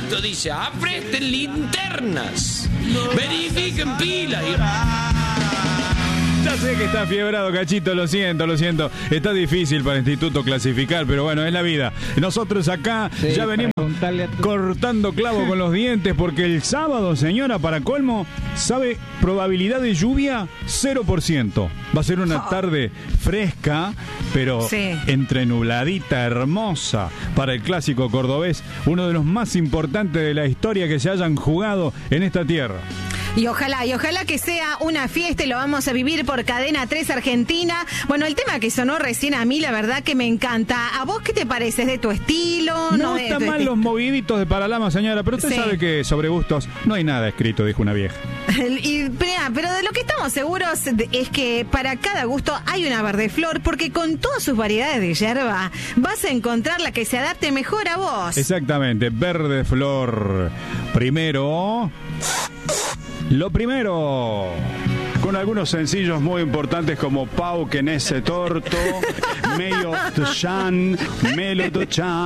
Alto dice, apresten linternas, verifiquen pilas. Ya sé que está fiebrado, Cachito, lo siento. Está difícil para el instituto clasificar, pero bueno, es la vida. Nosotros acá ya venimos cortando clavo con los dientes porque el sábado, señora, para colmo, ¿sabe? Probabilidad de lluvia 0%. Va a ser una tarde fresca, pero entre nubladita, hermosa para el clásico cordobés, uno de los más importantes de la historia que se hayan jugado en esta tierra. Y ojalá que sea una fiesta y lo vamos a vivir por Cadena 3 Argentina. Bueno, el tema que sonó recién a mí, la verdad que me encanta. ¿A vos qué te parece? ¿Es de tu estilo? No está mal los moviditos de Paralama, señora, pero usted sabe que sobre gustos no hay nada escrito, dijo una vieja. Pero de lo que estamos seguros es que para cada gusto hay una verde flor, porque con todas sus variedades de yerba vas a encontrar la que se adapte mejor a vos. Exactamente, verde flor. Lo primero, con algunos sencillos muy importantes como Pau que nesse torto, Meio Tochan, Melo Tochan.